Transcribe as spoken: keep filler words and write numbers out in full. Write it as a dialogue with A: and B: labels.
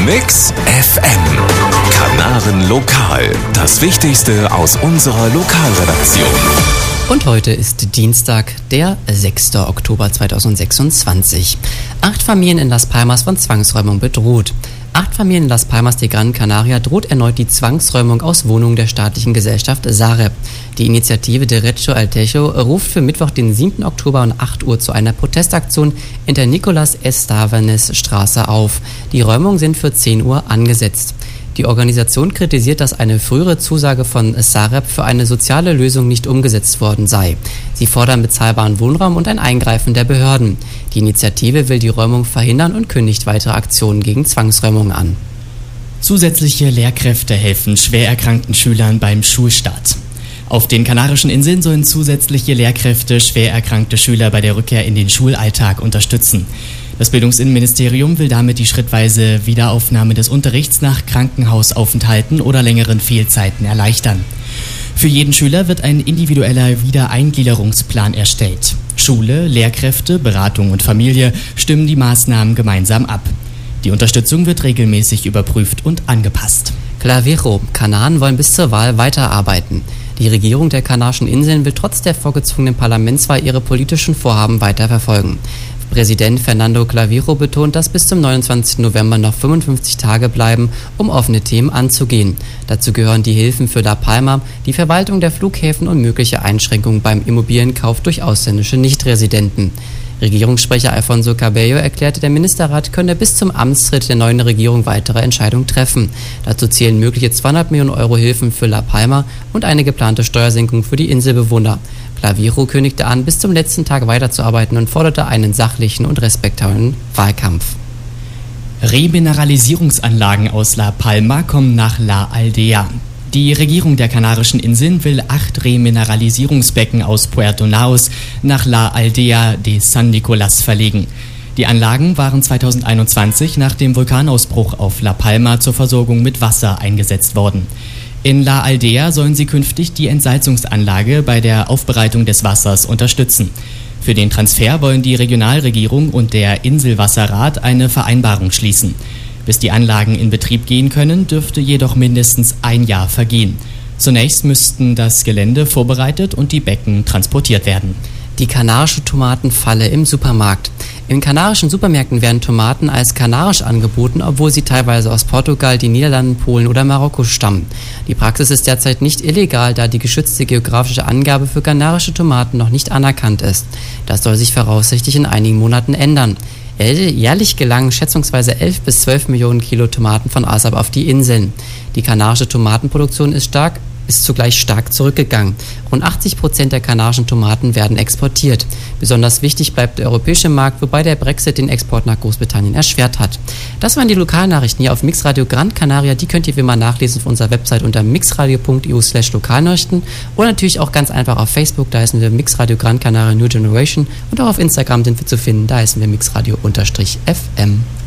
A: Mix F M. Kanaren Lokal. Das Wichtigste aus unserer Lokalredaktion.
B: Und heute ist Dienstag, der sechster Oktober zweitausendsechsundzwanzig. Acht Familien in Las Palmas von Zwangsräumung bedroht. Acht Familien in Las Palmas de Gran Canaria droht erneut die Zwangsräumung aus Wohnungen der staatlichen Gesellschaft Sareb. Die Initiative Derecho al Techo ruft für Mittwoch, den siebten Oktober um acht Uhr zu einer Protestaktion in der Nicolás Estavenes Straße auf. Die Räumungen sind für zehn Uhr angesetzt. Die Organisation kritisiert, dass eine frühere Zusage von Sareb für eine soziale Lösung nicht umgesetzt worden sei. Sie fordern bezahlbaren Wohnraum und ein Eingreifen der Behörden. Die Initiative will die Räumung verhindern und kündigt weitere Aktionen gegen Zwangsräumungen an.
C: Zusätzliche Lehrkräfte helfen schwer erkrankten Schülern beim Schulstart. Auf den Kanarischen Inseln sollen zusätzliche Lehrkräfte schwer erkrankte Schüler bei der Rückkehr in den Schulalltag unterstützen. Das Bildungsinnenministerium will damit die schrittweise Wiederaufnahme des Unterrichts nach Krankenhausaufenthalten oder längeren Fehlzeiten erleichtern. Für jeden Schüler wird ein individueller Wiedereingliederungsplan erstellt. Schule, Lehrkräfte, Beratung und Familie stimmen die Maßnahmen gemeinsam ab. Die Unterstützung wird regelmäßig überprüft und angepasst.
B: Clavijo. Kanaren wollen bis zur Wahl weiterarbeiten. Die Regierung der Kanarischen Inseln will trotz der vorgezogenen Parlamentswahl ihre politischen Vorhaben weiterverfolgen. Präsident Fernando Clavijo betont, dass bis zum neunundzwanzigsten November noch fünfundfünfzig Tage bleiben, um offene Themen anzugehen. Dazu gehören die Hilfen für La Palma, die Verwaltung der Flughäfen und mögliche Einschränkungen beim Immobilienkauf durch ausländische Nichtresidenten. Regierungssprecher Alfonso Cabello erklärte, der Ministerrat könne bis zum Amtstritt der neuen Regierung weitere Entscheidungen treffen. Dazu zählen mögliche zweihundert Millionen Euro Hilfen für La Palma und eine geplante Steuersenkung für die Inselbewohner. Clavijo kündigte an, bis zum letzten Tag weiterzuarbeiten und forderte einen sachlichen und respektablen Wahlkampf.
C: Remineralisierungsanlagen aus La Palma kommen nach La Aldea. Die Regierung der Kanarischen Inseln will acht Remineralisierungsbecken aus Puerto Naos nach La Aldea de San Nicolás verlegen. Die Anlagen waren zweitausendeinundzwanzig nach dem Vulkanausbruch auf La Palma zur Versorgung mit Wasser eingesetzt worden. In La Aldea sollen sie künftig die Entsalzungsanlage bei der Aufbereitung des Wassers unterstützen. Für den Transfer wollen die Regionalregierung und der Inselwasserrat eine Vereinbarung schließen. Bis die Anlagen in Betrieb gehen können, dürfte jedoch mindestens ein Jahr vergehen. Zunächst müssten das Gelände vorbereitet und die Becken transportiert werden.
B: Die kanarische Tomatenfalle im Supermarkt. In kanarischen Supermärkten werden Tomaten als kanarisch angeboten, obwohl sie teilweise aus Portugal, den Niederlanden, Polen oder Marokko stammen. Die Praxis ist derzeit nicht illegal, da die geschützte geografische Angabe für kanarische Tomaten noch nicht anerkannt ist. Das soll sich voraussichtlich in einigen Monaten ändern. Jährlich gelangen schätzungsweise elf bis zwölf Millionen Kilo Tomaten von ASAP auf die Inseln. Die kanarische Tomatenproduktion ist stark ist zugleich stark zurückgegangen. Rund achtzig Prozent der kanarischen Tomaten werden exportiert. Besonders wichtig bleibt der europäische Markt, wobei der Brexit den Export nach Großbritannien erschwert hat. Das waren die Lokalnachrichten hier auf Mixradio Gran Canaria. Die könnt ihr wie immer nachlesen auf unserer Website unter mixradio punkt eu slash lokalnachrichten oder natürlich auch ganz einfach auf Facebook, da heißen wir Mixradio Gran Canaria New Generation, und auch auf Instagram sind wir zu finden, da heißen wir Mixradio-F M.